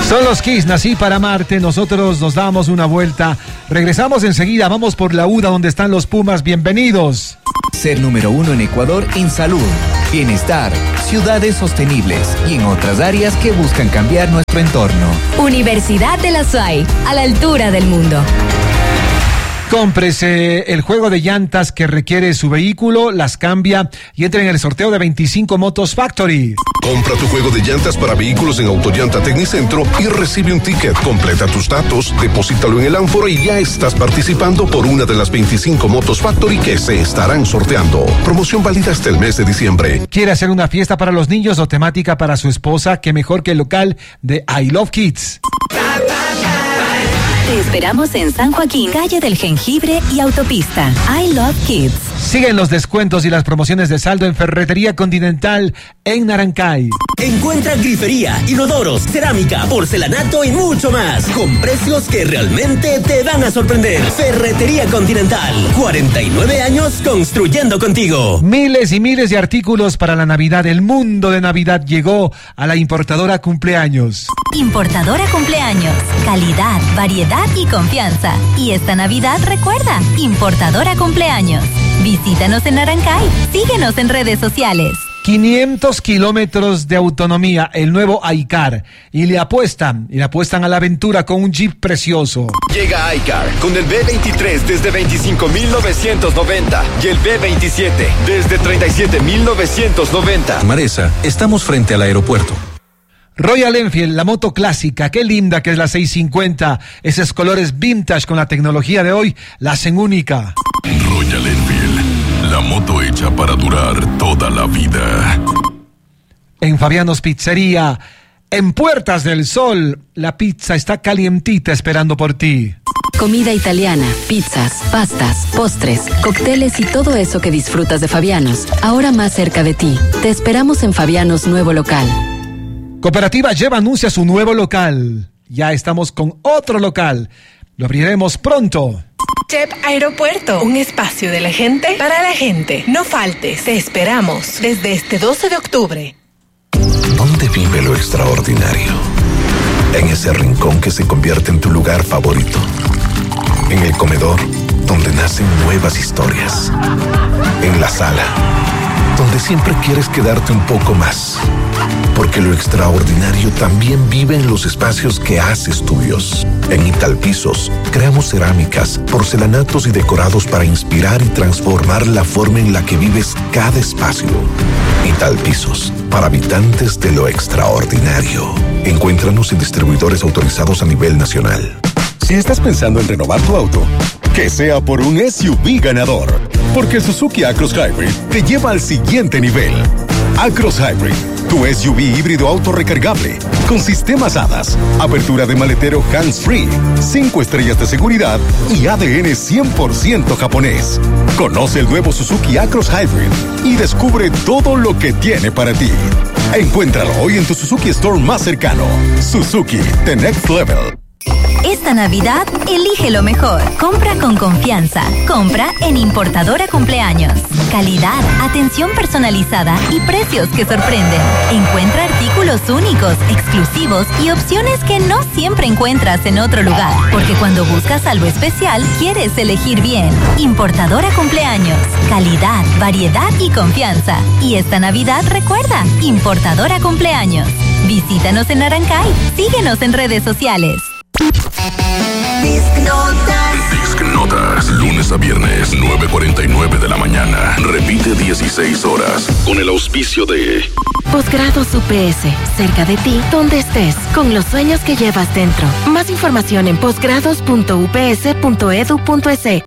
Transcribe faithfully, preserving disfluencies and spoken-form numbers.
Son los Kiss, Nací para amarte. Nosotros nos damos una vuelta. Regresamos enseguida. Vamos por la U D A, donde están los Pumas. Bienvenidos. Ser número uno en Ecuador en salud, bienestar, ciudades sostenibles y en otras áreas que buscan cambiar nuestro entorno. Universidad de la S U A Y, a la altura del mundo. Cómprese el juego de llantas que requiere su vehículo, las cambia y entre en el sorteo de veinticinco Motos Factory. Compra tu juego de llantas para vehículos en Autollanta Tecnicentro y recibe un ticket. Completa tus datos, deposítalo en el ánfora y ya estás participando por una de las veinticinco Motos Factory que se estarán sorteando. Promoción válida hasta el mes de diciembre. ¿Quiere hacer una fiesta para los niños o temática para su esposa? ¿Qué mejor que el local de I Love Kids? Te esperamos en San Joaquín, calle del Jengibre y autopista. I Love Kids. Siguen los descuentos y las promociones de saldo en Ferretería Continental en Narancay. Encuentra grifería, inodoros, cerámica, porcelanato y mucho más, con precios que realmente te van a sorprender. Ferretería Continental, cuarenta y nueve años construyendo contigo. Miles y miles de artículos para la Navidad. El mundo de Navidad llegó a la importadora Cumpleaños. Importadora Cumpleaños, calidad, variedad y confianza. Y esta Navidad recuerda, Importadora Cumpleaños. Visítanos en Narancay, síguenos en redes sociales. quinientos kilómetros de autonomía, el nuevo iCar. Y le apuestan, y le apuestan a la aventura con un Jeep precioso. Llega iCar con el B veintitrés desde veinticinco mil novecientos noventa y el B veintisiete desde treinta y siete mil novecientos noventa. Maresa, estamos frente al aeropuerto. Royal Enfield, la moto clásica, qué linda que es la seiscientos cincuenta. Esos colores vintage con la tecnología de hoy la hacen única. Royal Enfield, la moto hecha para durar toda la vida. En Fabianos Pizzería, en Puertas del Sol, la pizza está calientita esperando por ti. Comida italiana, pizzas, pastas, postres, cócteles y todo eso que disfrutas de Fabianos, ahora más cerca de ti. Te esperamos en Fabianos nuevo local. Cooperativa Lleva anuncia su nuevo local. Ya estamos con otro local. Lo abriremos pronto. Chep Aeropuerto, un espacio de la gente para la gente. No faltes, te esperamos desde este doce de octubre. ¿Dónde vive lo extraordinario? En ese rincón que se convierte en tu lugar favorito. En el comedor, donde nacen nuevas historias. En la sala, donde siempre quieres quedarte un poco más. Porque lo extraordinario también vive en los espacios que haces tuyos. En Italpisos, creamos cerámicas, porcelanatos y decorados para inspirar y transformar la forma en la que vives cada espacio. Italpisos, para habitantes de lo extraordinario. Encuéntranos en distribuidores autorizados a nivel nacional. Si estás pensando en renovar tu auto, que sea por un S U V ganador. Porque el Suzuki Acros Hybrid te lleva al siguiente nivel. Acros Hybrid, tu S U V híbrido auto recargable, con sistemas A D A S, apertura de maletero hands-free, cinco estrellas de seguridad y A D N cien por ciento japonés. Conoce el nuevo Suzuki Acros Hybrid y descubre todo lo que tiene para ti. Encuéntralo hoy en tu Suzuki Store más cercano. Suzuki, the next level. Esta Navidad, elige lo mejor. Compra con confianza. Compra en Importadora Cumpleaños. Calidad, atención personalizada y precios que sorprenden. Encuentra artículos únicos, exclusivos y opciones que no siempre encuentras en otro lugar. Porque cuando buscas algo especial, quieres elegir bien. Importadora Cumpleaños. Calidad, variedad y confianza. Y esta Navidad, recuerda, Importadora Cumpleaños. Visítanos en Narancay. Síguenos en redes sociales. Disc Notas. Disc Notas. Lunes a viernes, nueve cuarenta y nueve de la mañana. Repite dieciséis horas. Con el auspicio de Posgrados U P S. Cerca de ti, donde estés. Con los sueños que llevas dentro. Más información en posgrados punto u p s punto edu punto e s.